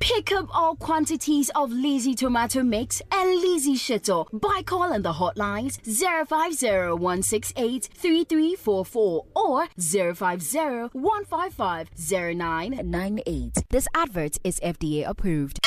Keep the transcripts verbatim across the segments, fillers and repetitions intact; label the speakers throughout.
Speaker 1: Pick up all quantities of Lazy Tomato Mix and Lazy Shito by calling the hotlines zero five zero, one six eight, three three four four or zero five zero, one five five, zero nine nine eight. This advert is F D A approved.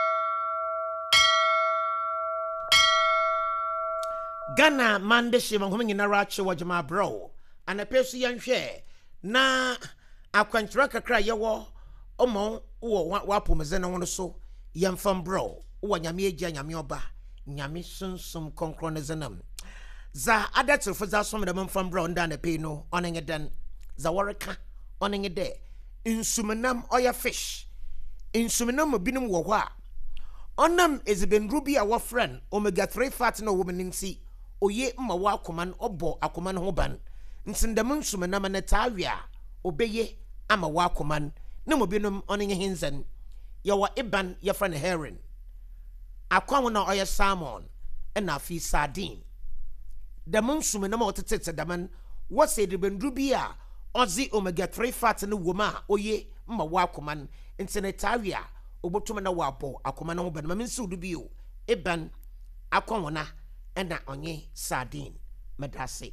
Speaker 2: Ghana mande shima humi na rache wajama bro. Ana pesu yanhwe na akwanchira kakra yewo omo wo wapo mezena wono so yamfam bro wo nyame agya nyame oba nyame sunsum konkro ne zenam za adatil fo za som de mfam bro nda na pe no onenge den za woreka onenge de insumenam oya fish insumenam binum wo hwa onam eziben ruby a wo friend omega three fat no woman nsi oye mma wa akoman obo akoman ho ban nsindam nsumenam na tawia obeye ama wa akoman na mo binum onenge hinzen yawa iban yafra ne herring akwan na oya salmon na afi sardine damun sume na mo tetete daman wose de bendru bia ozi omega three fat ne woma oye mma wa akoman ntene tawia obotuma na wabo akoman ho ban maminsu du bio iban akwan na na onye sardine medase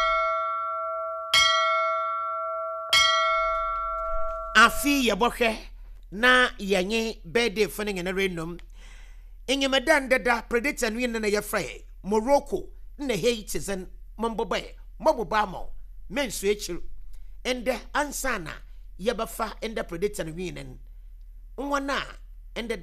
Speaker 2: afi yebohwe na yenye birthday fani ngene renum enyemedan dada predator no yen na ye frɛ Morocco na Haitizen mambobe maboba mo mensu echiru ende ansana yebafa ende predator no yen nwana ende